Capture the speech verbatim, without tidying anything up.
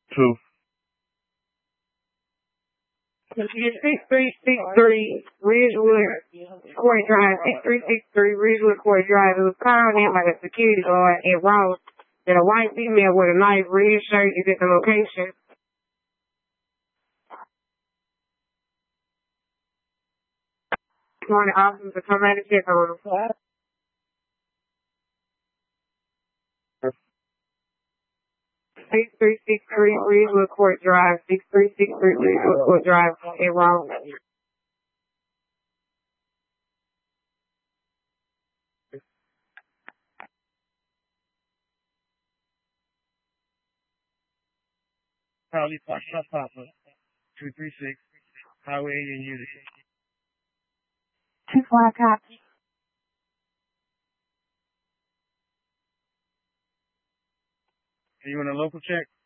Two. six three six three Ridgewood Court Drive, six three six three Ridgewood Court Drive. It was called in by the security guard at Ross that a white female with a nice red shirt is at the location. One officers to come out and check on them. six three six three Ridgewood Court Drive, six three six three Ridgewood Court Drive in Ross. Charlie Fox Papa. Two three six. Highway and unit. Two four copy. Are you on a local check?